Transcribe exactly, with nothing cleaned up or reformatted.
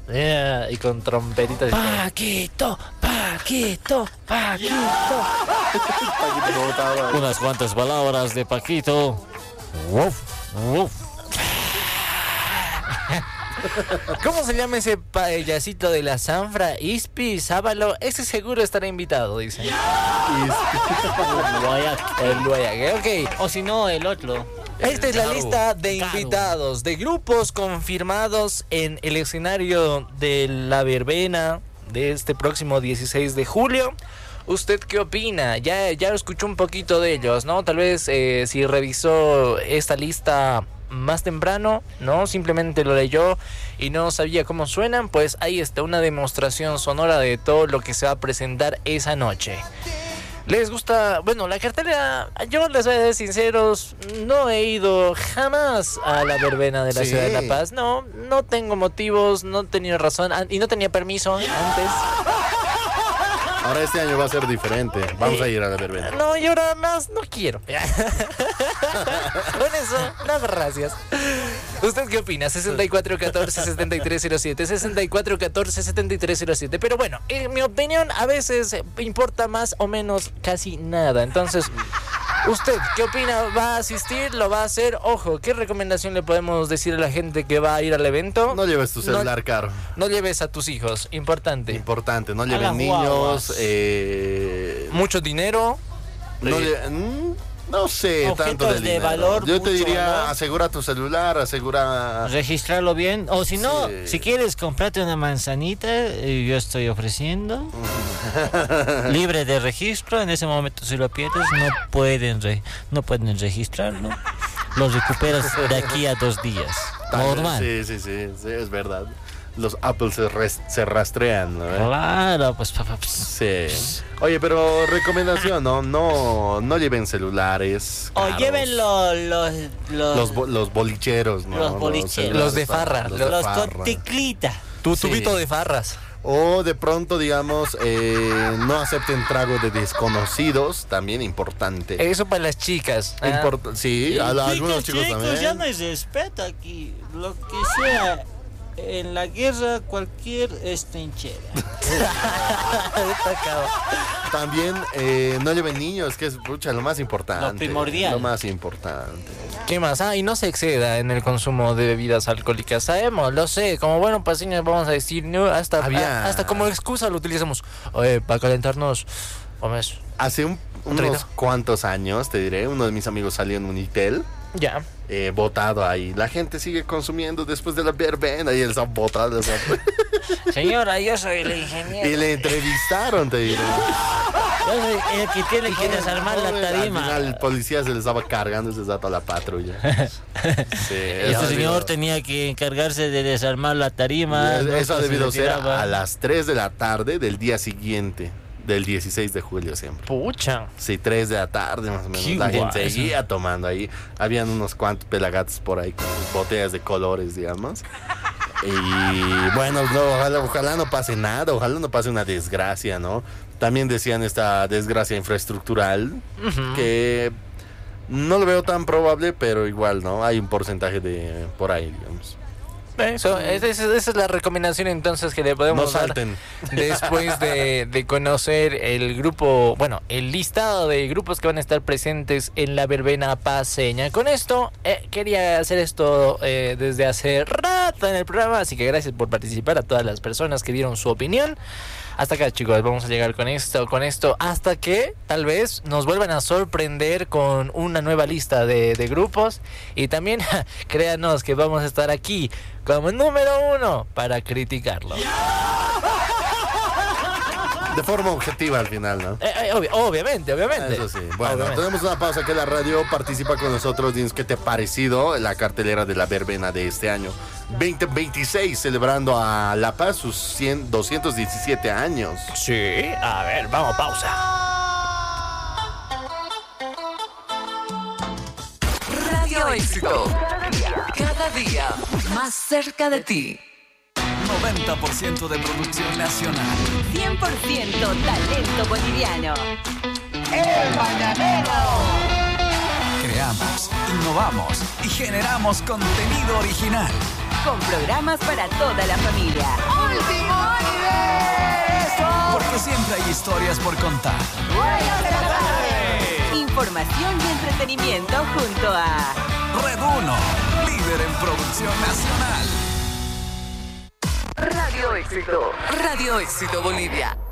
Yeah, y con trompetitas. Paquito, Paquito, Paquito. Unas cuantas palabras de Paquito. Uf, uf. ¿Cómo se llama ese payasito de la Sanfra? Ispi, Sábalo. Ese seguro estará invitado, dicen. El Guayac. El Guayac, ok. O si no, el otro. Esta es la Caro, lista de caro. invitados, de grupos confirmados en el escenario de la verbena de este próximo dieciséis de julio. ¿Usted qué opina? Ya, ya escuchó un poquito de ellos, ¿no? Tal vez eh, si revisó esta lista más temprano, ¿no? Simplemente lo leyó y no sabía cómo suenan, pues ahí está una demostración sonora de todo lo que se va a presentar esa noche. ¿Les gusta? Bueno, la cartelera, yo les voy a ser sinceros, no he ido jamás a la verbena de la Sí. ciudad de La Paz. No, no tengo motivos, no he tenido razón y no tenía permiso antes. Ahora este año va a ser diferente. Vamos Eh, a ir a la verbena. No, y ahora más no quiero. Con eso, no, gracias. ¿Usted qué opina? sesenta y cuatro catorce setenta y tres cero siete, sesenta y cuatro catorce setenta y tres cero siete. Pero bueno, en mi opinión a veces importa más o menos casi nada. Entonces, ¿usted qué opina? ¿Va a asistir? ¿Lo va a hacer? Ojo, ¿qué recomendación le podemos decir a la gente que va a ir al evento? No lleves tu celular No- caro. No lleves a tus hijos, importante. Importante, no las lleven niños. guaguas. Eh, Mucho dinero. no, Eh, lle- mm, no sé Objetos tanto del de dinero. valor, Yo te mucho diría, valor. asegura tu celular, asegura. Registrarlo bien. O si no, Sí. si quieres comprarte una manzanita, eh, yo estoy ofreciendo. Libre de registro. En ese momento si lo pierdes no pueden re- no pueden registrarlo. Lo recuperas de aquí a dos días. Normal. Sí, sí, sí, sí, es verdad. Los Apple se, res- se rastrean, ¿no? ¿Eh? Claro, pues papá. Pues. Sí. Oye, pero recomendación, ¿no? No, no lleven celulares. O caros. lleven los los los, Los, bo- los bolicheros, ¿no? Los bolicheros. celulares Los de farra, Los, los de farra. con teclita. Tu Sí. tubito de farras. O de pronto, digamos, eh, no acepten trago de desconocidos, también importante. Eso para las chicas. ah. Import- sí, a, a algunos chicos también. ya no hay respeto aquí. Lo que sea en la guerra cualquier es trinchera. Está acabado. También eh, no lleven niños, que es pucha, lo más importante. Lo primordial. Lo más importante. ¿Qué más? Ah, y no se exceda en el consumo de bebidas alcohólicas. Sabemos, lo sé. Como buenos paseños vamos a decir, no, hasta, Había- a- hasta como excusa lo utilizamos. Oye, para calentarnos, comes. Hace un- ¿Un unos traguito? cuantos años, te diré, uno de mis amigos salió en Unitel, Ya. eh, botado ahí. La gente sigue consumiendo después de la verbena y él está botado. o sea, Señora, yo soy el ingeniero. y le entrevistaron, te diré. Yo soy el que tiene que desarmar la Al tarima. final el policía se le estaba cargando ese dato a la patrulla. Sí, Este eso ha señor debido- tenía que encargarse de desarmar la tarima. ¿no? Eso ha Que se debido ser retiraba. a las tres de la tarde del día siguiente, del dieciséis de julio siempre. Pucha. Sí, tres de la tarde más o menos. Qué La gente guay, seguía tomando ahí. Habían unos cuantos pelagatos por ahí con sus botellas de colores, digamos. Y bueno, no, ojalá, ojalá no pase nada, ojalá no pase una desgracia, ¿no? También decían esta desgracia infraestructural, que no lo veo tan probable, pero igual, ¿no? Hay un porcentaje de por ahí, digamos. Eso, esa, esa- esa es la recomendación entonces que le podemos No dar salten. después de, de conocer el grupo, bueno, el listado de grupos que van a estar presentes en la verbena paceña. Con esto, eh, quería hacer esto eh, desde hace rato en el programa, así que gracias por participar a todas las personas que dieron su opinión. Hasta acá, chicos, vamos a llegar con esto, con esto, hasta que tal vez nos vuelvan a sorprender con una nueva lista de, de grupos. Y también, créanos que vamos a estar aquí como número uno para criticarlo. De forma objetiva al final, ¿no? Eh, eh, obvi- obviamente, obviamente. Eso sí. Bueno, Obviamente. tenemos una pausa aquí en la radio. Participa con nosotros. Dinos qué te ha parecido la cartelera de la verbena de este año veinte veintiséis, celebrando a La Paz sus cien, doscientos diecisiete años. Sí, a ver, vamos, pausa. Radio Éxito. Cada día más cerca de ti. noventa por ciento de producción nacional. cien por ciento talento boliviano. Creamos, innovamos y generamos contenido original. Con programas para toda la familia. pero siempre hay historias por contar. Información y entretenimiento junto a Red uno, líder en producción nacional. Radio Éxito. Radio Éxito Bolivia.